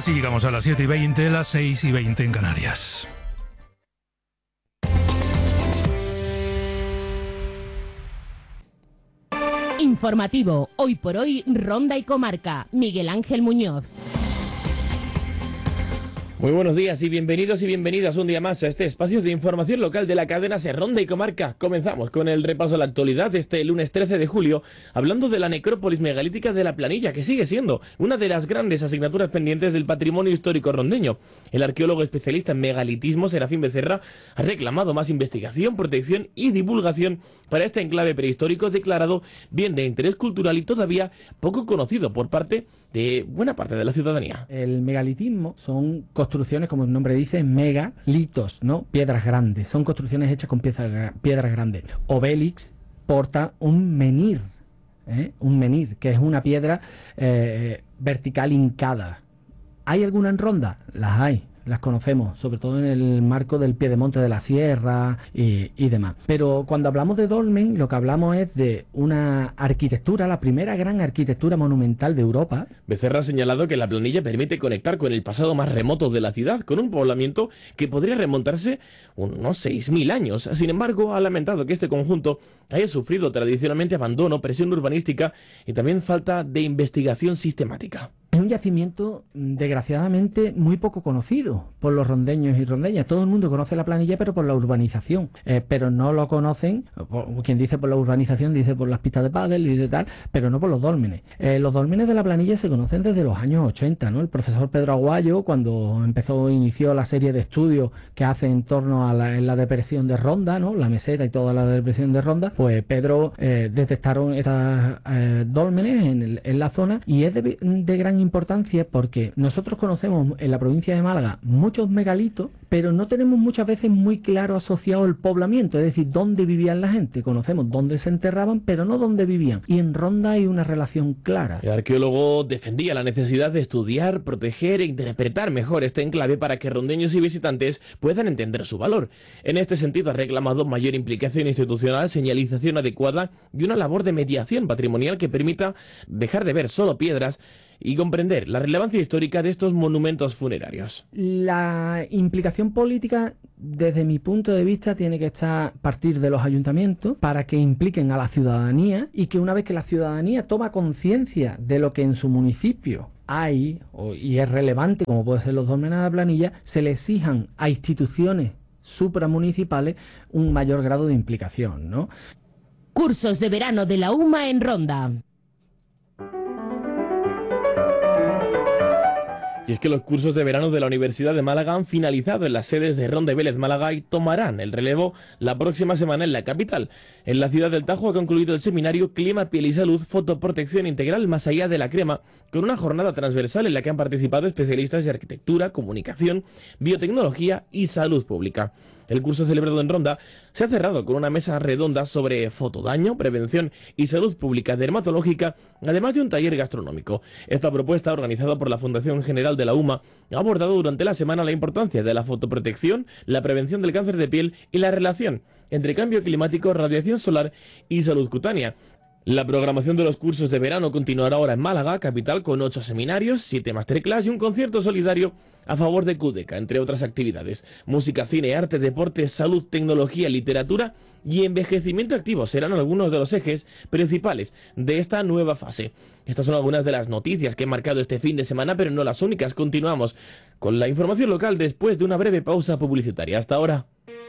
Así llegamos a las 7:20, las 6:20 en Canarias. Informativo, hoy por hoy, Ronda y Comarca. Miguel Ángel Muñoz. Muy buenos días y bienvenidos y bienvenidas un día más a este espacio de información local de la cadena SER Ronda y Comarca. Comenzamos con el repaso a la actualidad de este lunes 13 de julio, hablando de la necrópolis megalítica de La Planilla, que sigue siendo una de las grandes asignaturas pendientes del patrimonio histórico rondeño. El arqueólogo especialista en megalitismo, Serafín Becerra, ha reclamado más investigación, protección y divulgación para este enclave prehistórico declarado bien de interés cultural y todavía poco conocido por parte de buena parte de la ciudadanía. El megalitismo son construcciones, como el nombre dice, megalitos, ¿no? Piedras grandes. Son construcciones hechas con piedras grandes. Obélix porta un menhir, que es una piedra vertical hincada. ¿Hay alguna en Ronda? Las hay. Las conocemos, sobre todo en el marco del Piedemonte de la Sierra y demás. Pero cuando hablamos de dolmen, lo que hablamos es de una arquitectura, la primera gran arquitectura monumental de Europa. Becerra ha señalado que La Planilla permite conectar con el pasado más remoto de la ciudad, con un poblamiento que podría remontarse unos 6.000 años. Sin embargo, ha lamentado que este conjunto haya sufrido tradicionalmente abandono, presión urbanística y también falta de investigación sistemática. Es un yacimiento, desgraciadamente, muy poco conocido por los rondeños y rondeñas. Todo el mundo conoce La Planilla, pero por la urbanización. Pero no lo conocen, quien dice por la urbanización, dice por las pistas de pádel y de tal, pero no por los dólmenes. Los dólmenes de La Planilla se conocen desde los años 80, ¿no? El profesor Pedro Aguayo, cuando inició la serie de estudios que hace en torno a la depresión de Ronda, ¿no? La meseta y toda la depresión de Ronda, pues Pedro detectaron estas dólmenes en la zona, y es de gran importancia porque nosotros conocemos en la provincia de Málaga muchos megalitos, pero no tenemos muchas veces muy claro asociado el poblamiento, es decir, dónde vivían la gente. Conocemos dónde se enterraban, pero no dónde vivían. Y en Ronda hay una relación clara. El arqueólogo defendía la necesidad de estudiar, proteger e interpretar mejor este enclave para que rondeños y visitantes puedan entender su valor. En este sentido, ha reclamado mayor implicación institucional, señalización adecuada y una labor de mediación patrimonial que permita dejar de ver solo piedras y comprender la relevancia histórica de estos monumentos funerarios. La implicación política, desde mi punto de vista, tiene que partir de los ayuntamientos para que impliquen a la ciudadanía, y que una vez que la ciudadanía toma conciencia de lo que en su municipio hay y es relevante, como puede ser los dólmenes de La Planilla, se le exijan a instituciones supramunicipales un mayor grado de implicación, ¿no? Cursos de verano de la UMA en Ronda. Y es que los cursos de verano de la Universidad de Málaga han finalizado en las sedes de Ronda y Vélez Málaga y tomarán el relevo la próxima semana en la capital. En la ciudad del Tajo ha concluido el seminario Clima, Piel y Salud, Fotoprotección Integral más allá de la crema, con una jornada transversal en la que han participado especialistas de arquitectura, comunicación, biotecnología y salud pública. El curso celebrado en Ronda se ha cerrado con una mesa redonda sobre fotodaño, prevención y salud pública dermatológica, además de un taller gastronómico. Esta propuesta, organizada por la Fundación General de la UMA, ha abordado durante la semana la importancia de la fotoprotección, la prevención del cáncer de piel y la relación entre cambio climático, radiación solar y salud cutánea. La programación de los cursos de verano continuará ahora en Málaga, capital, con 8 seminarios, 7 masterclass y un concierto solidario a favor de CUDECA, entre otras actividades. Música, cine, arte, deporte, salud, tecnología, literatura y envejecimiento activo serán algunos de los ejes principales de esta nueva fase. Estas son algunas de las noticias que he marcado este fin de semana, pero no las únicas. Continuamos con la información local después de una breve pausa publicitaria. Hasta ahora.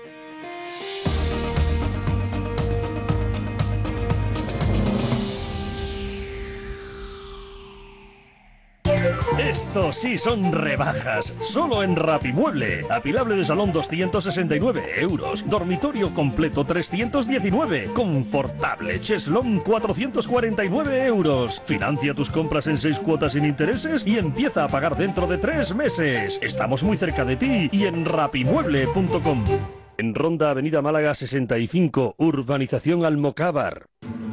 Estos sí son rebajas, solo en Rapimueble. Apilable de salón 269 euros, dormitorio completo 319, confortable cheslón 449 euros. Financia tus compras en 6 cuotas sin intereses y empieza a pagar dentro de 3 meses. Estamos muy cerca de ti y en rapimueble.com. En Ronda, Avenida Málaga 65, Urbanización Almocávar.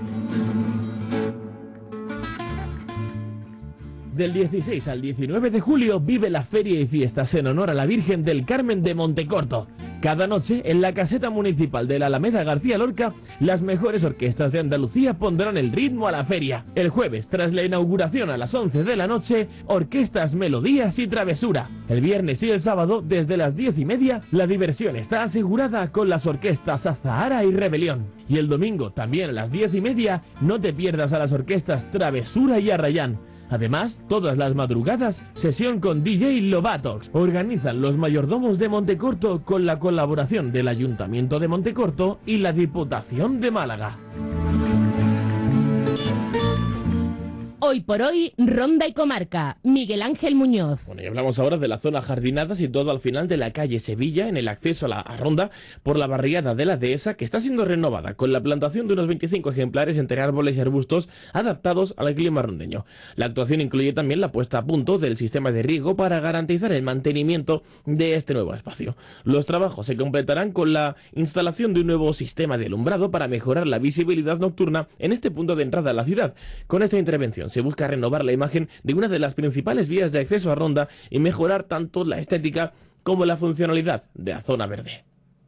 Del 16 al 19 de julio vive la Feria y Fiestas en honor a la Virgen del Carmen de Montecorto. Cada noche, en la caseta municipal de la Alameda García Lorca, las mejores orquestas de Andalucía pondrán el ritmo a la feria. El jueves, tras la inauguración a las 11 de la noche, orquestas, melodías y travesura. El viernes y el sábado, desde las 10:30, la diversión está asegurada con las orquestas Azahara y Rebelión. Y el domingo, también a las 10:30, no te pierdas a las orquestas Travesura y Arrayán. Además, todas las madrugadas, sesión con DJ Lovatox. Organizan los mayordomos de Montecorto con la colaboración del Ayuntamiento de Montecorto y la Diputación de Málaga. Hoy por hoy, Ronda y Comarca. Miguel Ángel Muñoz. Bueno, y hablamos ahora de la zona jardinada situada al final de la calle Sevilla, en el acceso a la Ronda, por la barriada de la Dehesa, que está siendo renovada con la plantación de unos 25 ejemplares entre árboles y arbustos adaptados al clima rondeño. La actuación incluye también la puesta a punto del sistema de riego para garantizar el mantenimiento de este nuevo espacio. Los trabajos se completarán con la instalación de un nuevo sistema de alumbrado para mejorar la visibilidad nocturna en este punto de entrada a la ciudad. Con esta intervención se busca renovar la imagen de una de las principales vías de acceso a Ronda y mejorar tanto la estética como la funcionalidad de la zona verde.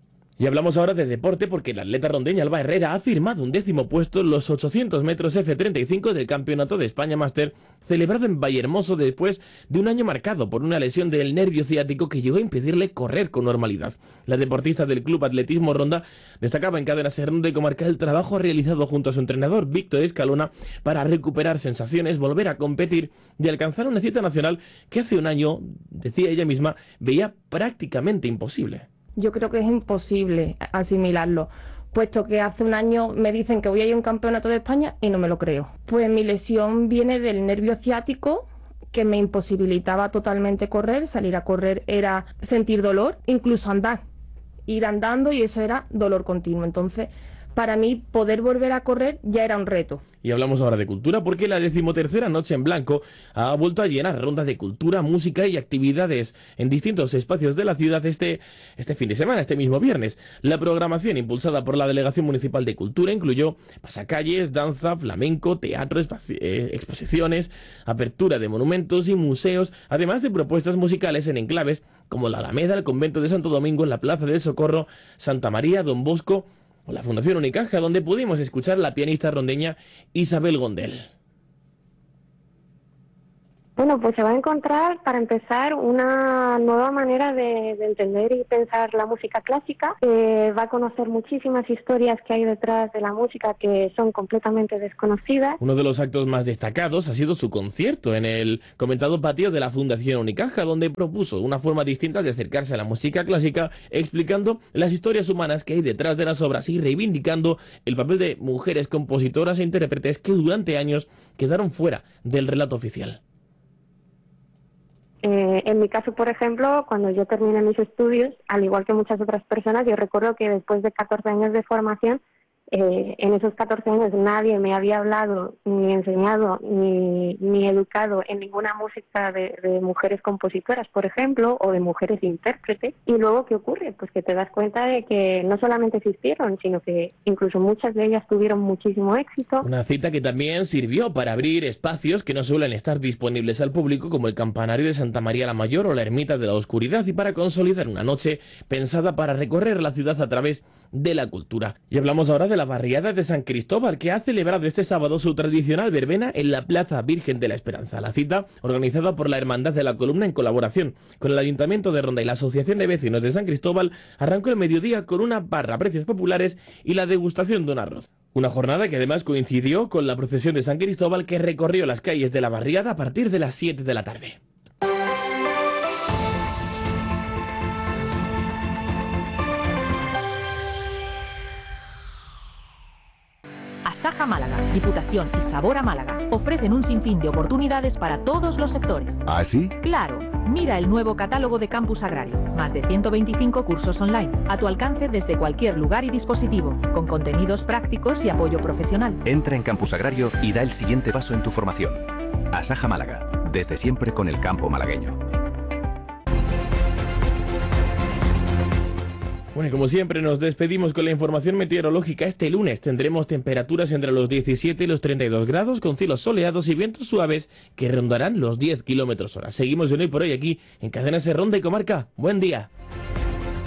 Y hablamos ahora de deporte porque el atleta rondeño Alba Herrera ha firmado un 10º puesto en los 800 metros F35 del Campeonato de España Máster celebrado en Vallehermoso después de un año marcado por una lesión del nervio ciático que llegó a impedirle correr con normalidad. La deportista del Club Atletismo Ronda destacaba en Cadena Ser Ronda y Comarca el trabajo realizado junto a su entrenador Víctor Escalona para recuperar sensaciones, volver a competir y alcanzar una cita nacional que hace un año, decía ella misma, veía prácticamente imposible. Yo creo que es imposible asimilarlo, puesto que hace un año me dicen que voy a ir a un campeonato de España y no me lo creo. Pues mi lesión viene del nervio ciático, que me imposibilitaba totalmente correr. Salir a correr era sentir dolor, incluso andar, ir andando, y eso era dolor continuo. Entonces, para mí, poder volver a correr ya era un reto. Y hablamos ahora de cultura porque la 13ª Noche en Blanco ha vuelto a llenar rondas de cultura, música y actividades en distintos espacios de la ciudad este fin de semana, este mismo viernes. La programación impulsada por la Delegación Municipal de Cultura incluyó pasacalles, danza, flamenco, teatro, exposiciones, apertura de monumentos y museos, además de propuestas musicales en enclaves como la Alameda, el Convento de Santo Domingo, la Plaza del Socorro, Santa María, Don Bosco o la Fundación Unicaja, donde pudimos escuchar a la pianista rondeña Isabel Gondel. Bueno, pues se va a encontrar, para empezar, una nueva manera de entender y pensar la música clásica. Va a conocer muchísimas historias que hay detrás de la música que son completamente desconocidas. Uno de los actos más destacados ha sido su concierto en el comentado patio de la Fundación Unicaja, donde propuso una forma distinta de acercarse a la música clásica, explicando las historias humanas que hay detrás de las obras y reivindicando el papel de mujeres compositoras e intérpretes que durante años quedaron fuera del relato oficial. En mi caso, por ejemplo, cuando yo terminé mis estudios, al igual que muchas otras personas, yo recuerdo que después de 14 años de formación, en esos 14 años nadie me había hablado, ni enseñado, ni educado en ninguna música de mujeres compositoras, por ejemplo, o de mujeres intérpretes. Y luego, ¿qué ocurre? Pues que te das cuenta de que no solamente existieron, sino que incluso muchas de ellas tuvieron muchísimo éxito. Una cita que también sirvió para abrir espacios que no suelen estar disponibles al público, como el Campanario de Santa María la Mayor o la Ermita de la Oscuridad, y para consolidar una noche pensada para recorrer la ciudad a través de la cultura. Y hablamos ahora de la barriada de San Cristóbal, que ha celebrado este sábado su tradicional verbena en la Plaza Virgen de la Esperanza. La cita, organizada por la Hermandad de la Columna en colaboración con el Ayuntamiento de Ronda y la Asociación de Vecinos de San Cristóbal, arrancó el mediodía con una barra a precios populares y la degustación de un arroz. Una jornada que además coincidió con la procesión de San Cristóbal, que recorrió las calles de la barriada a partir de las 7 de la tarde. Asaja Málaga, Diputación y Sabor a Málaga ofrecen un sinfín de oportunidades para todos los sectores. ¿Ah, sí? Claro, mira el nuevo catálogo de Campus Agrario. Más de 125 cursos online, a tu alcance desde cualquier lugar y dispositivo, con contenidos prácticos y apoyo profesional. Entra en Campus Agrario y da el siguiente paso en tu formación. Asaja Málaga, desde siempre con el campo malagueño. Bueno, y como siempre nos despedimos con la información meteorológica. Este lunes tendremos temperaturas entre los 17 y los 32 grados, con cielos soleados y vientos suaves que rondarán los 10 km/h. Seguimos en Hoy por Hoy aquí en Cadena Ser Ronda y Comarca. Buen día.